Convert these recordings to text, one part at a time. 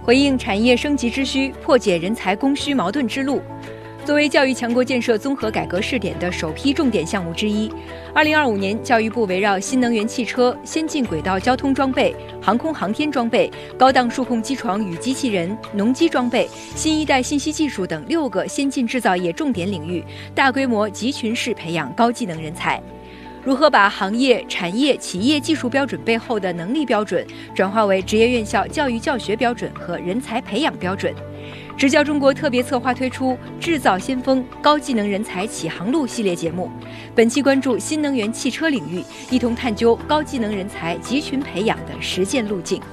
回应产业升级之需，破解人才供需矛盾之路。作为教育强国建设综合改革试点的首批重点项目之一，2025年教育部围绕新能源汽车、先进轨道交通装备、航空航天装备、高档数控机床与机器人、农机装备、新一代信息技术等6个先进制造业重点领域，大规模集群式培养高技能人才。如何把行业、产业、企业技术标准背后的能力标准转化为职业院校教育教学标准和人才培养标准？职教中国特别策划推出“制造先锋：高技能人才启航路”系列节目，本期关注新能源汽车领域，一同探究高技能人才集群培养的实践路径。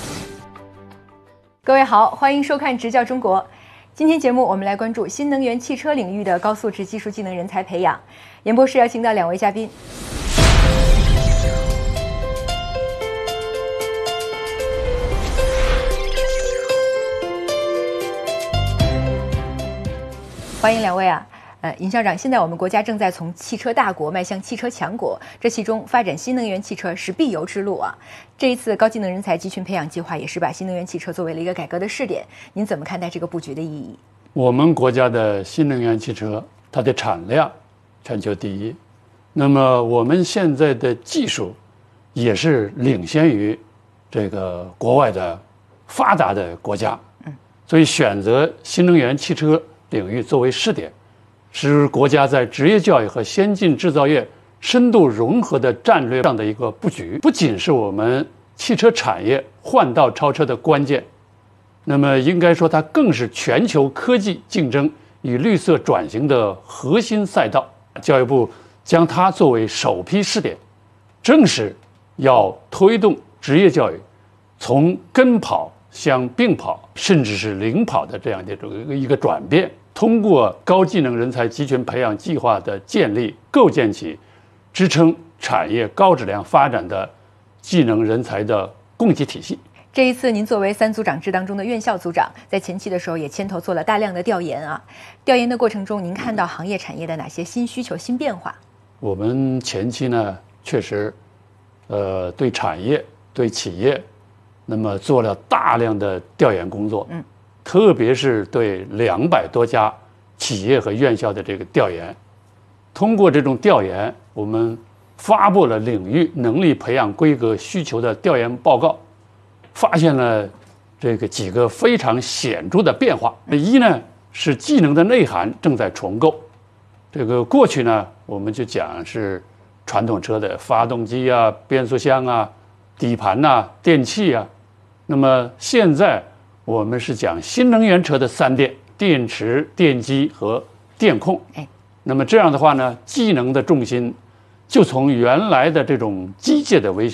各位好，欢迎收看《职教中国》。今天节目我们来关注新能源汽车领域的高素质技术技能人才培养。演播室邀请到2位嘉宾。欢迎2位啊！尹校长，现在我们国家正在从汽车大国迈向汽车强国，这其中发展新能源汽车是必由之路啊。这一次高技能人才集群培养计划也是把新能源汽车作为了一个改革的试点，您怎么看待这个布局的意义？ 我们国家的新能源汽车，它的产量全球第一，那么我们现在的技术也是领先于这个国外的发达的国家，所以选择新能源汽车领域作为试点，是国家在职业教育和先进制造业深度融合的战略上的一个布局，不仅是我们汽车产业换道超车的关键，那么应该说它更是全球科技竞争与绿色转型的核心赛道。教育部将它作为首批试点，正是要推动职业教育从跟跑向并跑，甚至是领跑的这样的一个转变。通过高技能人才集群培养计划的建立，构建起支撑产业高质量发展的技能人才的供给体系。 这一次您作为3组长制当中的院校组长，在前期的时候也牵头做了大量的调研啊。调研的过程中，您看到行业产业的哪些新需求、新变化？我们前期呢，确实对产业、对企业那么做了大量的调研工作，特别是对200多家企业和院校的这个调研。通过这种调研，我们发布了领域能力培养规格需求的调研报告，发现了这个几个非常显著的变化。一呢是技能的内涵正在重构。这个过去呢，我们就讲是传统车的发动机啊、变速箱啊、底盘啊、电器啊。那么现在我们是讲新能源车的3电：电池、电机和电控。那么这样的话呢，技能的重心就从原来的这种机械的维修